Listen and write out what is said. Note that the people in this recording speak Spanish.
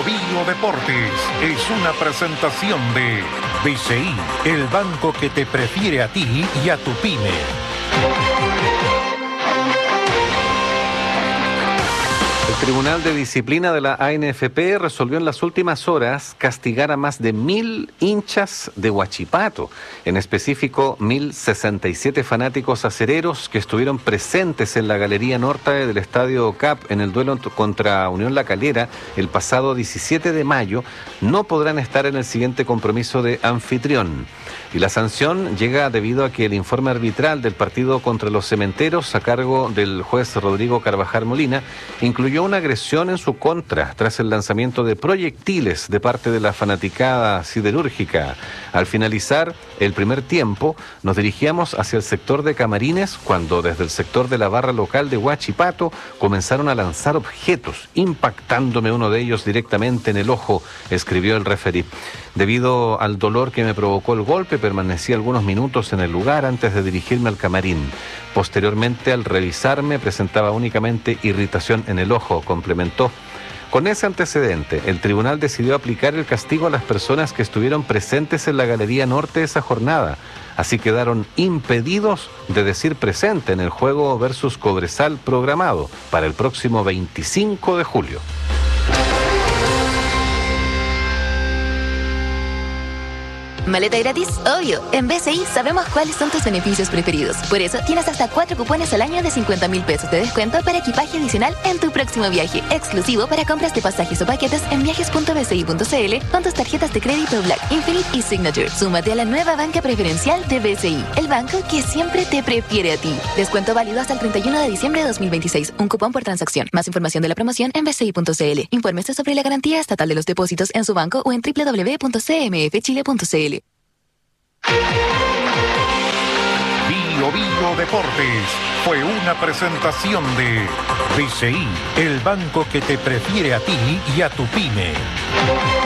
Bio Deportes es una presentación de BCI, el banco que te prefiere a ti y a tu pyme. El Tribunal de Disciplina de la ANFP resolvió en las últimas horas castigar a más de 1.000 hinchas de Huachipato, en específico 1.067 fanáticos acereros que estuvieron presentes en la Galería Norte del Estadio CAP en el duelo contra Unión La Calera el pasado 17 de mayo, no podrán estar en el siguiente compromiso de anfitrión. Y la sanción llega debido a que el informe arbitral del partido contra los Cementeros, a cargo del juez Rodrigo Carvajal Molina, incluyó una agresión en su contra tras el lanzamiento de proyectiles de parte de la fanaticada siderúrgica. Al finalizar el primer tiempo, nos dirigíamos hacia el sector de camarines cuando desde el sector de la barra local de Huachipato comenzaron a lanzar objetos, impactándome uno de ellos directamente en el ojo, escribió el referí. Debido al dolor que me provocó el golpe, permanecí algunos minutos en el lugar antes de dirigirme al camarín. Posteriormente, al revisarme, presentaba únicamente irritación en el ojo, complementó. Con ese antecedente, el tribunal decidió aplicar el castigo a las personas que estuvieron presentes en la Galería Norte esa jornada. Así quedaron impedidos de decir presente en el juego versus Cobresal programado para el próximo 25 de julio. ¿Maleta gratis? Obvio. En BCI sabemos cuáles son tus beneficios preferidos. Por eso tienes hasta 4 cupones al año de 50,000 pesos de descuento para equipaje adicional en tu próximo viaje. Exclusivo para compras de pasajes o paquetes en viajes.bci.cl con tus tarjetas de crédito Black, Infinite y Signature. Súmate a la nueva banca preferencial de BCI, el banco que siempre te prefiere a ti. Descuento válido hasta el 31 de diciembre de 2026. Un cupón por transacción. Más información de la promoción en bci.cl. Infórmese sobre la garantía estatal de los depósitos en su banco o en www.cmfchile.cl. Bio Deportes fue una presentación de BCI, el banco que te prefiere a ti y a tu pyme.